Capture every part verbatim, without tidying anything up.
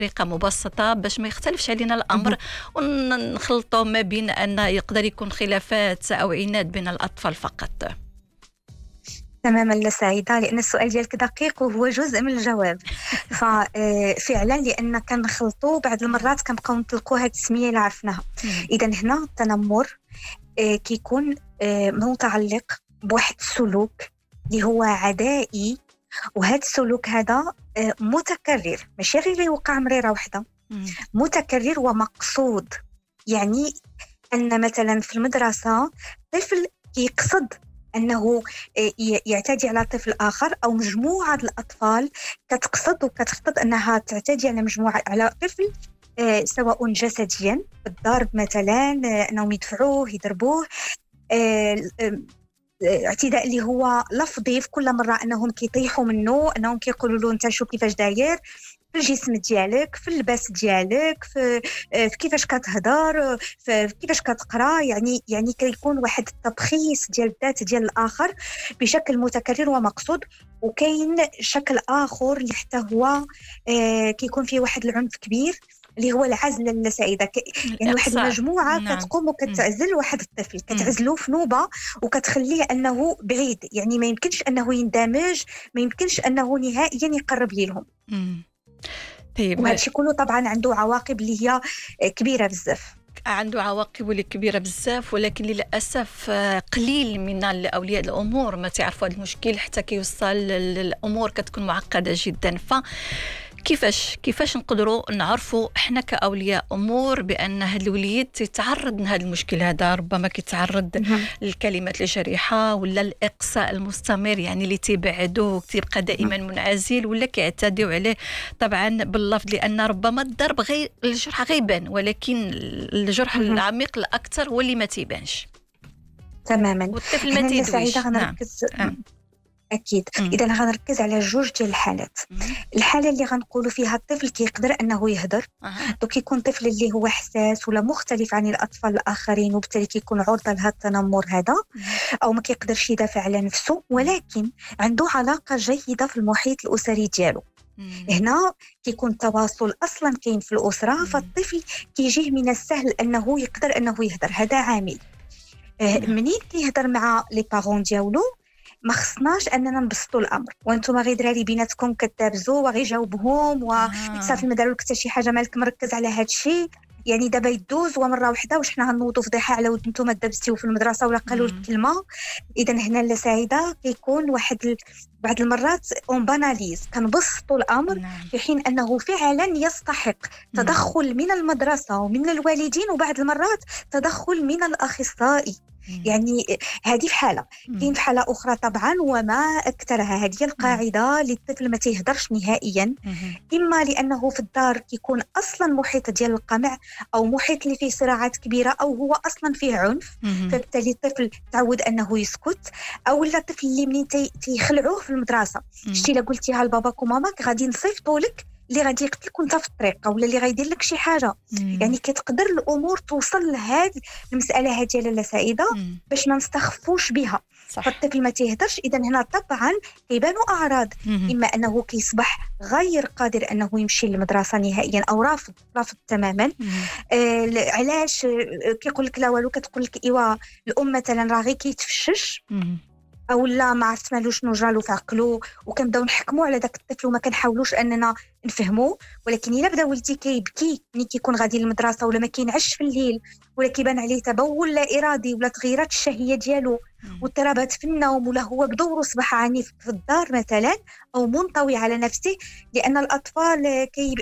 بطريقة مبسطة باش ما يختلفش علينا الأمر ونخلطوا ما بين أن يقدر يكون خلافات أو عناد بين الأطفال فقط. تماما لا سعيدة، لأن السؤال ديالك دقيق وهو جزء من الجواب. ففعلا لأن كنخلطوا بعض المرات كنبقاو نطلقوا هذه السمية اللي عرفناها. إذا هنا التنمر كيكون متعلق بواحد السلوك اللي هو عدائي، وهذا السلوك هذا متكرر، ماشي غير يوقع مريرة واحدة، متكرر ومقصود. يعني أن مثلا في المدرسة طفل يقصد أنه يعتدي على طفل آخر، أو مجموعة الأطفال كتقصد وكتخطط أنها تعتدي على مجموعة على طفل، سواء جسديا بالضرب مثلا، أنهم يدفعوه يضربوه، اعتداء اللي هو لفظي في كل مرة أنهم كيطيحوا منه، أنهم كيقولوا له أنت شو كيفاش داير في الجسم ديالك، في اللباس ديالك، في, في كيفاش كتهضر، في كيفاش كتقرا. يعني يعني كيكون واحد التبخيص ديال الذات ديال الآخر بشكل متكرر ومقصود. وكاين شكل آخر اللي حتى هو آه كيكون فيه واحد العنف كبير اللي هو العزل السائدة. يعني واحد المجموعة نعم. كتقوم وكتعزل واحد الطفل، كتعزلوه في نوبة وكتخليه أنه بعيد، يعني ما يمكنش أنه يندمج، ما يمكنش أنه نهائيا يقرب ليهم. طيب. وهذا الشيء كله طبعا عنده عواقب اللي هي كبيرة بزاف، عنده عواقب اللي كبيرة بزاف، ولكن للأسف قليل من أولياء الأمور ما تعرفوا هذا المشكل حتى كيوصل الأمور كتكون معقدة جدا. ف كيفاش كيفاش نقدروا نعرفوا احنا كأولياء امور بان هذا الوليد يتعرض لهذا المشكل هذا، ربما كيتعرض للكلمات الجريحه ولا الاقصاء المستمر، يعني اللي تيبعدوه تيبقى دائما منعزل ولا كيعتدوا عليه طبعا باللفظ، لان ربما الضرب غير الجرح غيبان، ولكن الجرح العميق الاكثر هو اللي ما تيبانش تماما. والطفل ما تيدويش. نعم. أكيد. إذا غنركز على جوج ديال الحالات. مم. الحالة اللي غنقولوا فيها الطفل كيقدر أنه يهدر، أه. دوك يكون طفل اللي هو حساس ولا مختلف عن الأطفال الآخرين، وبالتالي كيكون عرضة لهذا التنمر هذا، مم. أو ما كيقدرش يدافع على نفسه، ولكن عنده علاقة جيدة في المحيط الأسري ديالو. مم. هنا كيكون التواصل أصلا كاين في الأسرة، مم. فالطفل كيجيه من السهل أنه يقدر أنه يهدر. هذا عامل. أه منين كيهدر مع لي بارون ديالو ما خصناش اننا نبسطوا الامر، وانتم غير دراري بيناتكم كتابزوا وغير جاوبهم وصافي ما داروا لك حتى شي حاجه، مالك مركز على هذا الشيء، يعني دابا يدوز ومره واحده واش حنا غنوضوا فضيحه على ود نتوما دابزتيو في المدرسه ولا قالوا لك كلمه. اذا هنا لا سعيده كيكون واحد ال... بعض المرات اون باناليز كنبسطوا الامر، نعم. في حين انه فعلا يستحق تدخل من المدرسه ومن الوالدين، وبعض المرات تدخل من الاخصائي. يعني هذه في حالة. كاين في حالة أخرى طبعا وما أكثرها، هذه القاعدة للطفل ما تيهدرش نهائيا، إما لأنه في الدار كيكون أصلا محيط ديال القمع أو محيط اللي فيه صراعات كبيرة، أو هو أصلا فيه عنف، فبالتالي الطفل تعود أنه يسكت، أو لا الطفل اللي منين تيخلعوه في المدرسة شتي لا قلتيها لباباك وماماك غادي نصيفطوا لك اللي غادي يقتلك وانت في الطريق، ولا اللي غيدير لك شي حاجه. مم. يعني كتقدر الامور توصل لهذه المساله هذه لا سعيده باش ما نستخفوش بها. فالطفل ما تيهدرش، اذا هنا طبعا كيبانوا اعراض، مم. اما انه كيصبح غير قادر انه يمشي للمدرسه نهائيا، او رافض رافض تماما. آه علاش كيقول لك لا والو، كتقول لك ايوا الام مثلا راه غير كيتفشش، مم. او لا ما عرفت مالو شنو جرالو في عقلو، وكنبداو نحكموا على داك الطفل وما كنحاولوش اننا نفهمو. ولكن الا بدا ولدي كيبكي ملي كيكون غادي للمدرسه، ولا ما كينعش في الليل، ولا كيبان عليه تبول لا ارادي، ولا تغيرات الشهيه ديالو واضطرابات في النوم، ولا هو بدوره صباح عنيف في الدار مثلا، او منطوي على نفسه، لان الاطفال كي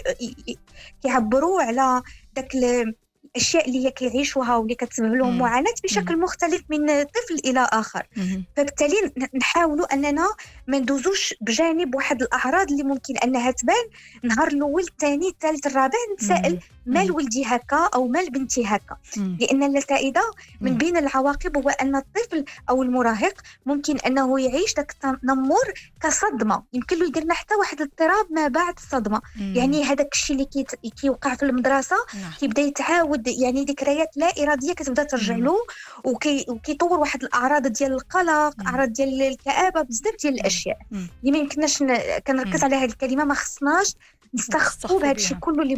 كيعبروا على داك الاشياء اللي كيعيشوها واللي كتسبب لهم معاناه بشكل مختلف من طفل الى اخر. فبالتالي نحاولوا اننا ما ندوزوش بجانب واحد الاعراض اللي ممكن انها تبان نهار الاول الثاني الثالث الرابع، نتسائل مال ولدي هكا او مال بنتي هكا، لان السائده من بين العواقب هو ان الطفل او المراهق ممكن انه يعيش داك التنمر كصدمه، يمكن له يدير لنا حتى واحد الاضطراب ما بعد الصدمه. يعني هذاك الشيء اللي كيوقع في المدرسه كيبدا يتعاود يعاود يعني ذكريات لا اراديه كتبدا ترجع له، وكي وكيطور واحد الاعراض ديال القلق، اعراض ديال الكآبه، بزاف ديال الاشياء اللي ما يمكنناش كنركز على هذه الكلمه، ما خصناش نستخفوا بهذا الشيء كله اللي